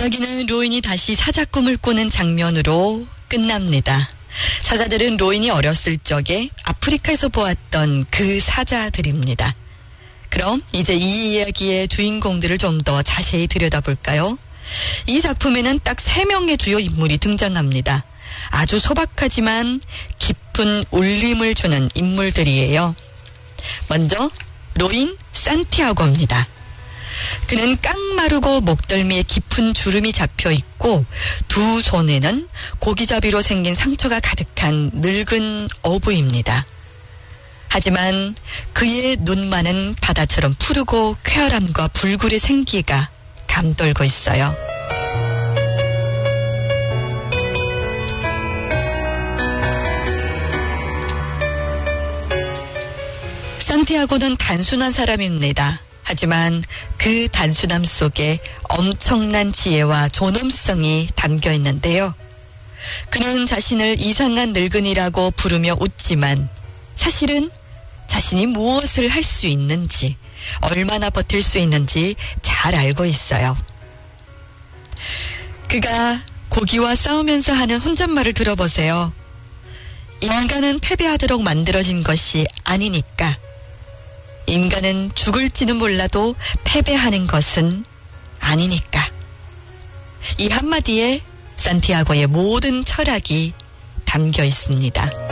이야기는 로인이 다시 사자 꿈을 꾸는 장면으로 끝납니다. 사자들은 로인이 어렸을 적에 아프리카에서 보았던 그 사자들입니다. 그럼 이제 이 이야기의 주인공들을 좀 더 자세히 들여다볼까요? 이 작품에는 딱 3명의 주요 인물이 등장합니다. 아주 소박하지만 깊은 울림을 주는 인물들이에요. 먼저 로인 산티아고입니다. 그는 깡마르고 목덜미에 깊은 주름이 잡혀 있고 두 손에는 고기잡이로 생긴 상처가 가득한 늙은 어부입니다. 하지만 그의 눈만은 바다처럼 푸르고 쾌활함과 불굴의 생기가 감돌고 있어요. 산티아고는 단순한 사람입니다. 하지만 그 단순함 속에 엄청난 지혜와 존엄성이 담겨 있는데요. 그는 자신을 이상한 늙은이라고 부르며 웃지만 사실은 자신이 무엇을 할 수 있는지, 얼마나 버틸 수 있는지 잘 알고 있어요. 그가 고기와 싸우면서 하는 혼잣말을 들어보세요. 인간은 패배하도록 만들어진 것이 아니니까. 인간은 죽을지는 몰라도 패배하는 것은 아니니까. 이 한마디에 산티아고의 모든 철학이 담겨 있습니다.